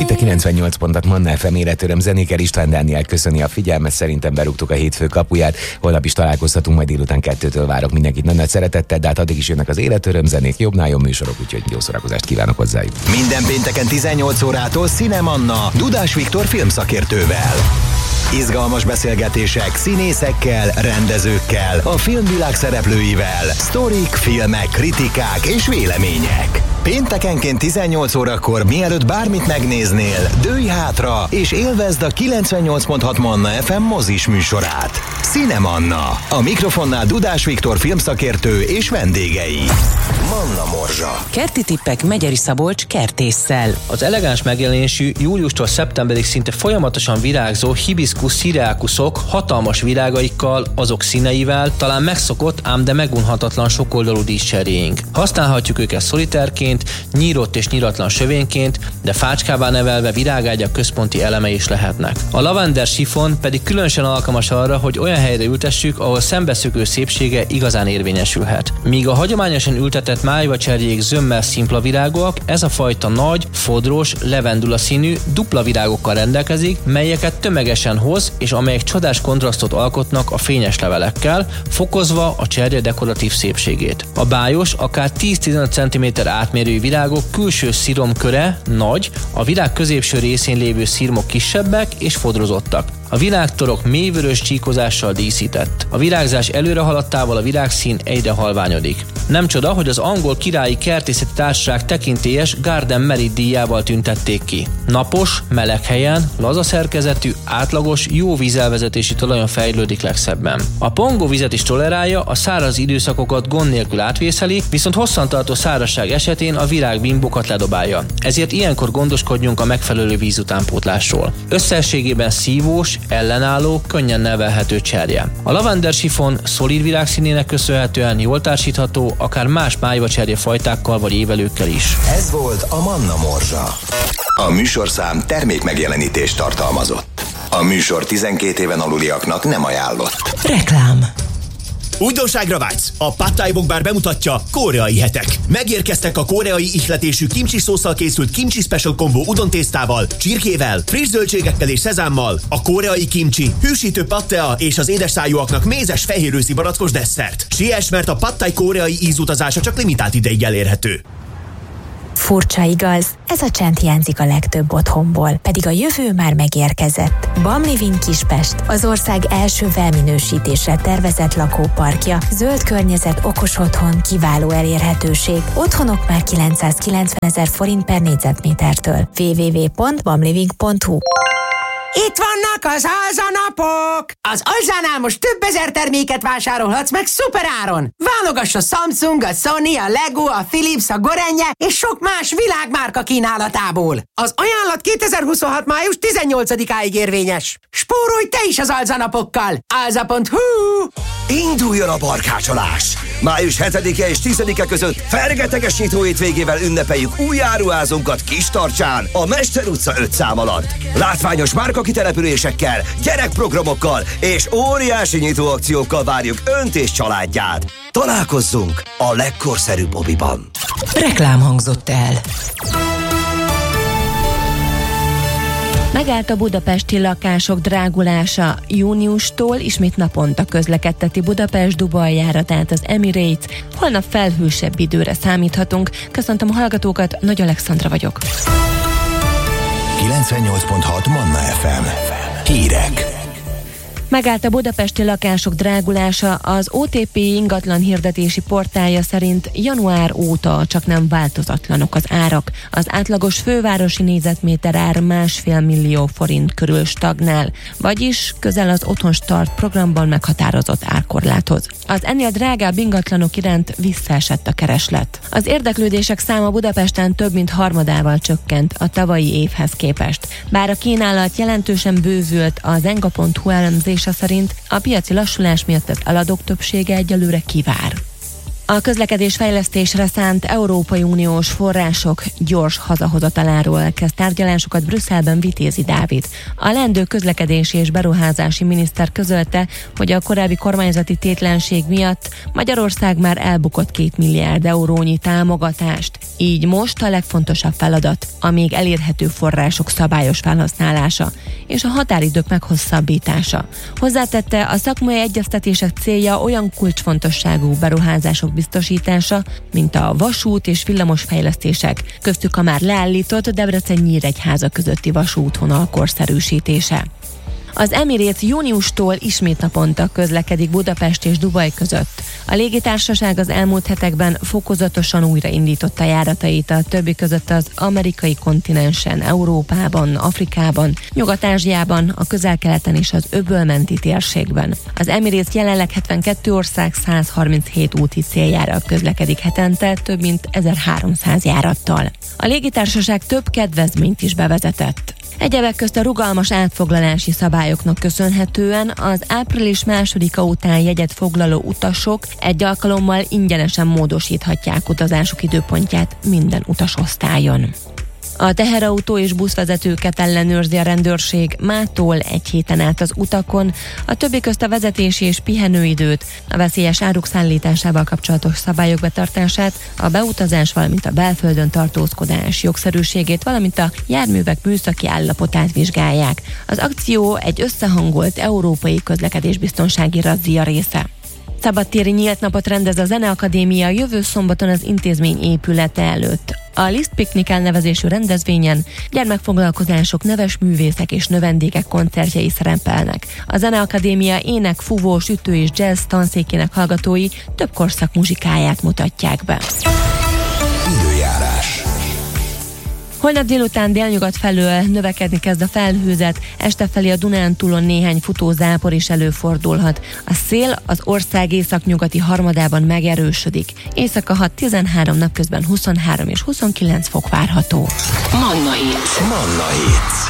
Itt a 98 pontat Manna FM életöröm zenékkel. István Dániel köszöni a figyelmet, szerintem berúgtuk a hétfő kapuját. Holnap is találkozhatunk, majd délután 2-től várok mindenkit nagy szeretettel, de hát addig is jönnek az életöröm zenék, jobbnál jobb műsorok, úgyhogy jó szórakozást kívánok hozzájuk. Minden pénteken 18 órától Színe Manna Dudás Viktor filmszakértővel. Izgalmas beszélgetések színészekkel, rendezőkkel, a filmvilág szereplőivel, sztorik, filmek, kritikák és vélemények. Péntekenként 18 órakor, mielőtt bármit megnéznél, dőlj hátra és élvezd a 98.6 Manna FM mozis műsorát. Színe Manna. A mikrofonnál Dudás Viktor filmszakértő és vendégei. Manna Morzsa. Kerti tippek Megyeri Szabolcs kertésszel. Az elegáns megjelenésű, júliustól szeptemberig szinte folyamatosan virágzó hibiscus syriacusok hatalmas virágaikkal, azok színeivel, talán megszokott, ám de megunhatatlan sokoldalú díszcserjénk. Használhatjuk őket szolitárként, nyírott és nyíratlan sövényként, de fácskává nevelve virágágyak központi eleme is lehetnek. A lavender sifon pedig különösen alkalmas arra, hogy olyan helyre ültessük, ahol szembeszökő szépsége igazán érvényesülhet. Míg a hagyományosan ültetett májvacserjék zömmel szimpla virágok, ez a fajta nagy, fodros, levendula színű, dupla virágokkal rendelkezik, melyeket tömegesen hoz, és amelyek csodás kontrasztot alkotnak a fényes levelekkel, fokozva a cserje dekoratív szépségét. A bájos, akár 10-15 cm átmérő virágok külső sziromköre nagy, a virág középső részén lévő szirmok kisebbek és fodrozottak. A virágtorok mélyvörös csíkozással díszített. A virágzás előre haladtával a virágszín egyre halványodik. Nem csoda, hogy az angol királyi kertészeti társaság tekintélyes Garden Merit díjával tüntették ki. Napos, meleg helyen, laza szerkezetű, átlagos, jó vízelvezetési talajon fejlődik legszebben. A pongóvizet is tolerálja, a száraz időszakokat gond nélkül átvészeli, viszont hosszantartó szárazság esetén a virágbimbokat ledobálja. Ezért ilyenkor gondoskodjunk a megfelelő vízutánpótlásról. Összességében szívós, ellenálló, könnyen nevelhető cserje. A lavender sifon szolid virágszínének köszönhetően jól társítható, akár más májvacserje fajtákkal vagy évelőkkel is. Ez volt a Manna Morzsa. A műsorszám termékmegjelenítést tartalmazott. A műsor 12 éven aluliaknak nem ajánlott. Reklám. Újdonságra vágysz? A Pad Thai Bok Bar bemutatja Koreai hetek. Megérkeztek a koreai ihletésű kimchi szósszal készült kimchi special kombó udontésztával, csirkével, friss zöldségekkel és szezámmal, a koreai kimchi, hűsítő pattea és az édesszájúaknak mézes fehérőszi barackos desszert. Siess, mert a Pad Thai koreai ízutazása csak limitált ideig elérhető. Furcsa igaz, ez a csend hiányzik a legtöbb otthonból, pedig a jövő már megérkezett. BAM Living Kispest, az ország első felminősítésre tervezett lakóparkja, zöld környezet, okos otthon, kiváló elérhetőség, otthonok már 990 000 forint per négyzetmétertől. www.bamliving.hu. Itt vannak az alzanapok! Az Alzánál most több ezer terméket vásárolhatsz meg szuperáron! Válogass a Samsung, a Sony, a Lego, a Philips, a Gorenje és sok más világmárka kínálatából. Az ajánlat 2026. május 18-áig érvényes. Spórolj te is az alzanapokkal! alza.hu. Induljon a barkácsolás! Május 7-e és 10-e között fergeteges nyitó hétvégével ünnepeljük új áruházunkat Kistarcsán, a Mester utca 5 szám alatt. Látványos márkakitelepülésekkel, gyerekprogramokkal és óriási nyitóakciókkal várjuk Önt és családját. Találkozzunk a legkorszerűbb mobiban. Reklám hangzott el. Megállt a budapesti lakások drágulása. Júniustól ismét naponta közlekedteti Budapest-Dubaj járatát az Emirates. Holnap felhősebb időre számíthatunk. Köszöntöm a hallgatókat, Nagy Alexandra vagyok. 98.6 Manna FM. Hírek. Megállt a budapesti lakások drágulása. Az OTP ingatlan hirdetési portálja szerint január óta csak nem változatlanok az árak. Az átlagos fővárosi négyzetméter ár 1,5 millió forint körül stagnál, vagyis közel az Otthon Start programban meghatározott árkorláthoz. Az ennél drágább ingatlanok iránt visszaesett a kereslet. Az érdeklődések száma Budapesten több mint harmadával csökkent a tavalyi évhez képest. Bár a kínálat jelentősen bővült, az enga.hu elemzése szerint a piaci lassulás miatt az eladók többsége egyelőre kivár. A közlekedésfejlesztésre szánt Európai Uniós források gyors hazahozataláról kezd tárgyalásokat Brüsszelben Vitézi Dávid. A leendő közlekedési és beruházási miniszter közölte, hogy a korábbi kormányzati tétlenség miatt Magyarország már elbukott 2 milliárd eurónyi támogatást. Így most a legfontosabb feladat a még elérhető források szabályos felhasználása és a határidők meghosszabbítása. Hozzátette, a szakmai egyeztetések célja olyan kulcsfontosságú beruházások biztosítása, mint a vasút és villamos fejlesztések, köztük a már leállított Debrecen-Nyíregyháza közötti vasútvonal korszerűsítése. Az Emirates júniustól ismét naponta közlekedik Budapest és Dubaj között. A légitársaság az elmúlt hetekben fokozatosan újraindította járatait a többi között az amerikai kontinensen, Európában, Afrikában, Nyugat-Ázsiában, a Közel-Keleten és az öbölmenti térségben. Az Emirates jelenleg 72 ország 137 úti céljára közlekedik hetente, több mint 1300 járattal. A légitársaság több kedvezményt is bevezetett. Egyebek közt a rugalmas átfoglalási szabályoknak köszönhetően az április 2-a után jegyet foglaló utasok egy alkalommal ingyenesen módosíthatják utazásuk időpontját minden utasosztályon. A teherautó és buszvezetőket ellenőrzi a rendőrség mától egy héten át az utakon, a többi közt a vezetési és pihenőidőt, a veszélyes áruk szállításával kapcsolatos szabályok betartását, a beutazás, valamint a belföldön tartózkodás jogszerűségét, valamint a járművek műszaki állapotát vizsgálják. Az akció egy összehangolt európai közlekedésbiztonsági razzia része. Szabadtéri nyílt napot rendez a Zeneakadémia jövő szombaton az intézmény épülete előtt. A Liszt Piknik elnevezésű rendezvényen gyermekfoglalkozások, neves művészek és növendékek koncertjei szerepelnek. A Zeneakadémia ének, fúvó, sütő és jazz tanszékének hallgatói több korszak muzsikáját mutatják be. Időjárás. Holnap délután délnyugat felől növekedni kezd a felhőzet, este felé a Dunántúlon néhány futózápor is előfordulhat. A szél az ország északnyugati harmadában megerősödik. Éjszaka 6-13, napközben 23 és 29 fok várható. Manna Hits.